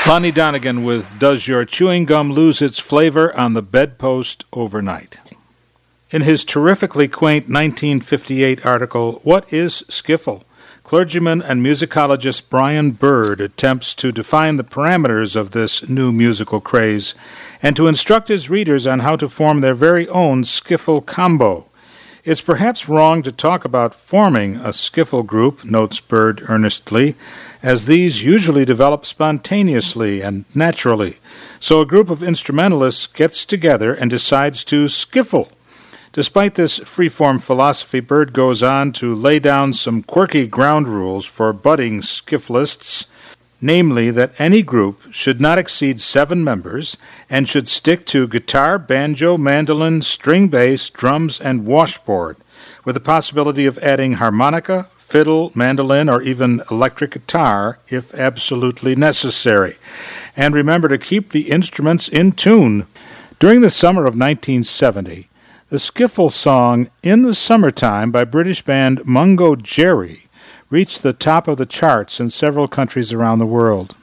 Lonnie Donegan with Does Your Chewing Gum Lose Its Flavor on the Bedpost Overnight? In his terrifically quaint 1958 article, What is Skiffle?, clergyman and musicologist Brian Bird attempts to define the parameters of this new musical craze and to instruct his readers on how to form their very own skiffle combo. It's perhaps wrong to talk about forming a skiffle group, notes Bird earnestly, as these usually develop spontaneously and naturally. So a group of instrumentalists gets together and decides to skiffle. Despite this free-form philosophy, Bird goes on to lay down some quirky ground rules for budding skifflists, namely that any group should not exceed 7 members and should stick to guitar, banjo, mandolin, string bass, drums, and washboard, with the possibility of adding harmonica, fiddle, mandolin, or even electric guitar if absolutely necessary. And remember to keep the instruments in tune. During the summer of 1970, the skiffle song In the Summertime by British band Mungo Jerry reached the top of the charts in several countries around the world.